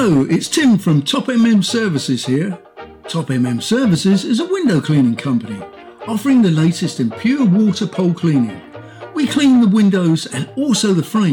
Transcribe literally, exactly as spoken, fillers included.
Hello, it's Tim from Top M M Services here. Top M M Services is a window cleaning company offering the latest in pure water pole cleaning. We clean the windows and also the frames